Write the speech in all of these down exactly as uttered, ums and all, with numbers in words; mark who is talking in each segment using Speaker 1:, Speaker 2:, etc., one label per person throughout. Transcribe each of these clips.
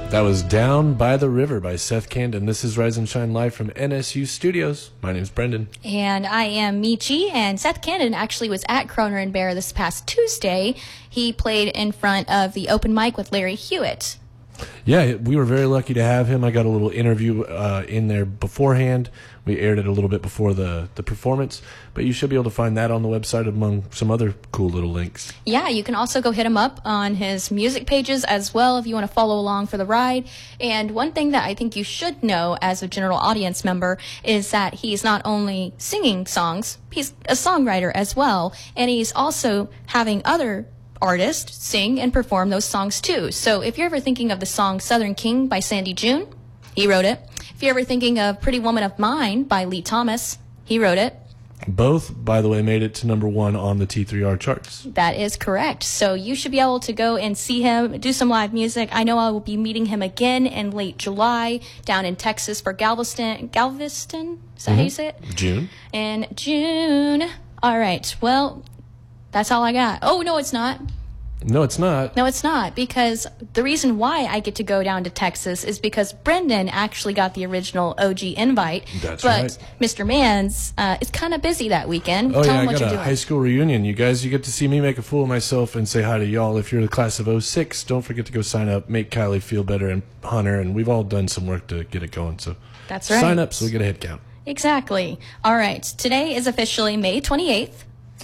Speaker 1: That was Down by the River by Seth Candon. This is Rise and Shine live from N S U Studios. My name's Brendan.
Speaker 2: And I am Michi. And Seth Candon actually was at Kroner and Bear this past Tuesday. He played in front of the open mic with Larry Hewitt.
Speaker 1: Yeah, we were very lucky to have him. I got a little interview uh, in there beforehand. We aired it a little bit before the, the performance, but you should be able to find that on the website among some other cool little links.
Speaker 2: Yeah, you can also go hit him up on his music pages as well if you want to follow along for the ride. And one thing that I think you should know as a general audience member is that he's not only singing songs, he's a songwriter as well, and he's also having other artists sing and perform those songs too. So if you're ever thinking of the song Southern King by Sandy June, he wrote it. If you're ever thinking of Pretty Woman of Mine by Lee Thomas, he wrote it.
Speaker 1: Both, by the way, made it to number one on the T three R charts.
Speaker 2: That is correct. So you should be able to go and see him, do some live music. I know I will be meeting him again in late July down in Texas for Galveston. Galveston? Is that mm-hmm. how you say it?
Speaker 1: June.
Speaker 2: In June. All right. Well, that's all I got. Oh, no, it's not.
Speaker 1: No, it's not.
Speaker 2: No, it's not, because the reason why I get to go down to Texas is because Brendan actually got the original O G invite.
Speaker 1: That's
Speaker 2: but
Speaker 1: right.
Speaker 2: Mister Mans uh, is kind of busy that weekend.
Speaker 1: Oh,
Speaker 2: Tell
Speaker 1: yeah,
Speaker 2: him
Speaker 1: I
Speaker 2: what
Speaker 1: got
Speaker 2: you're
Speaker 1: a
Speaker 2: doing.
Speaker 1: high school reunion. You guys, you get to see me make a fool of myself and say hi to y'all. If you're the class of oh six, don't forget to go sign up, make Kylie feel better, and Hunter, and we've all done some work to get it going. So
Speaker 2: That's right.
Speaker 1: Sign up so we get a head count.
Speaker 2: Exactly. All right. Today is officially May twenty-eighth.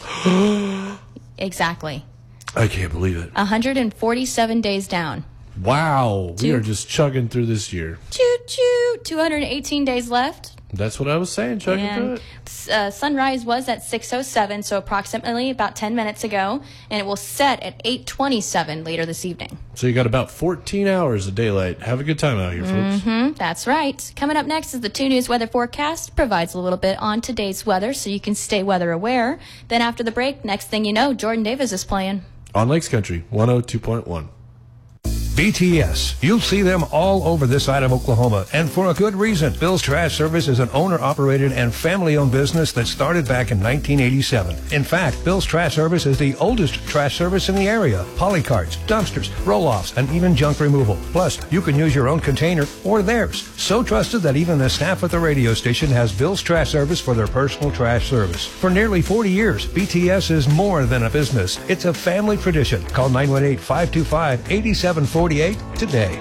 Speaker 2: Exactly.
Speaker 1: I can't believe it.
Speaker 2: one hundred forty-seven days down.
Speaker 1: Wow.
Speaker 2: Two.
Speaker 1: We are just chugging through this year.
Speaker 2: Choo choo. two hundred eighteen days left.
Speaker 1: That's what I was saying, chugging
Speaker 2: and,
Speaker 1: through it.
Speaker 2: Uh, sunrise was at six oh seven, so approximately about ten minutes ago, and it will set at eight twenty-seven later this evening.
Speaker 1: So you got about fourteen hours of daylight. Have a good time out here, folks.
Speaker 2: Mm-hmm, that's right. Coming up next is the two News Weather Forecast. Provides a little bit on today's weather so you can stay weather aware. Then after the break, next thing you know, Jordan Davis is playing.
Speaker 1: On Lakes Country, one oh two point one.
Speaker 3: B T S. You'll see them all over this side of Oklahoma, and for a good reason. Bill's Trash Service is an owner-operated and family-owned business that started back in nineteen eighty-seven. In fact, Bill's Trash Service is the oldest trash service in the area. Polycarts, dumpsters, roll-offs, and even junk removal. Plus, you can use your own container or theirs. So trusted that even the staff at the radio station has Bill's Trash Service for their personal trash service. For nearly forty years, B T S is more than a business. It's a family tradition. Call nine one eight, five two five, eight seven four eight today.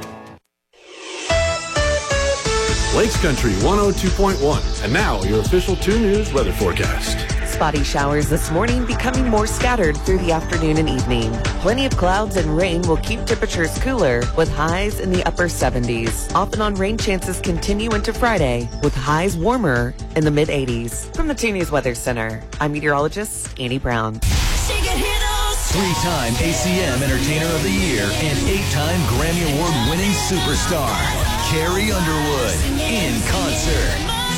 Speaker 4: Lakes Country one oh two point one. And now your official two News weather forecast.
Speaker 5: Spotty showers this morning, becoming more scattered through the afternoon and evening. Plenty of clouds and rain will keep temperatures cooler, with highs in the upper seventies. Off and on rain chances continue into Friday, with highs warmer in the mid eighties. From the two News Weather Center, I'm meteorologist Annie Brown.
Speaker 6: Three-time A C M Entertainer of the Year and eight-time Grammy Award-winning superstar, Carrie Underwood, in concert.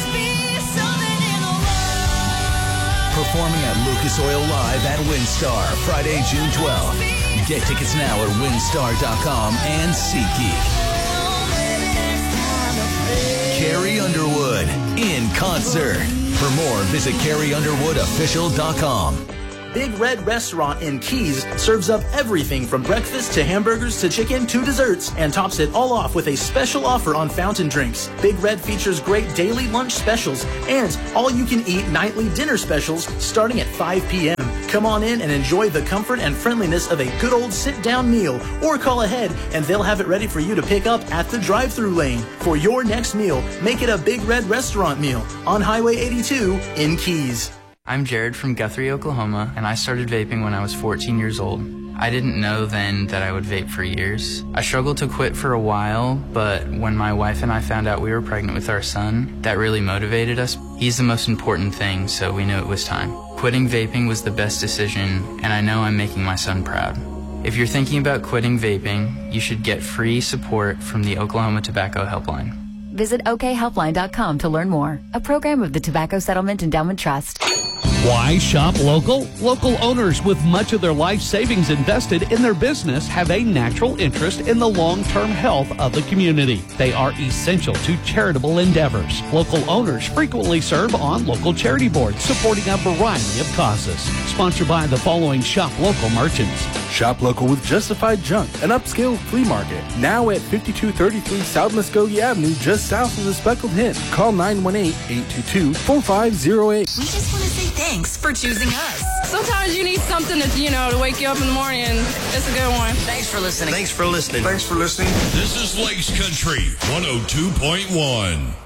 Speaker 6: Performing at Lucas Oil Live at WinStar, Friday, June twelfth. Get tickets now at winstar dot com and SeatGeek. Carrie Underwood, in concert. For more, visit carrie underwood official dot com.
Speaker 7: Big Red Restaurant in Keys serves up everything from breakfast to hamburgers to chicken to desserts and tops it all off with a special offer on fountain drinks. Big Red features great daily lunch specials and all-you-can-eat nightly dinner specials starting at five p.m. Come on in and enjoy the comfort and friendliness of a good old sit-down meal, or call ahead and they'll have it ready for you to pick up at the drive-thru lane. For your next meal, make it a Big Red Restaurant meal on Highway eighty-two in Keys.
Speaker 8: I'm Jared from Guthrie, Oklahoma, and I started vaping when I was fourteen years old. I didn't know then that I would vape for years. I struggled to quit for a while, but when my wife and I found out we were pregnant with our son, that really motivated us. He's the most important thing, so we knew it was time. Quitting vaping was the best decision, and I know I'm making my son proud. If you're thinking about quitting vaping, you should get free support from the Oklahoma Tobacco Helpline.
Speaker 9: Visit O K helpline dot com to learn more. A program of the Tobacco Settlement Endowment Trust. Why shop local? Local owners with much of their life savings invested in their business have a natural interest in the long-term health of the community. They are essential to charitable endeavors. Local owners frequently serve on local charity boards supporting a variety of causes. Sponsored by the following Shop Local merchants.
Speaker 10: Shop local with Justified Junk, an upscale flea market. Now at fifty-two thirty-three South Muskogee Avenue, just south of the Speckled Hen. Call nine one eight, eight two two, four five zero eight.
Speaker 11: We just want to say thanks for choosing us.
Speaker 12: Sometimes you need something to, you know, to wake you up in the morning, and it's a good one.
Speaker 11: Thanks for listening.
Speaker 13: Thanks for listening.
Speaker 14: Thanks for listening.
Speaker 15: This is Lakes Country one oh two point one.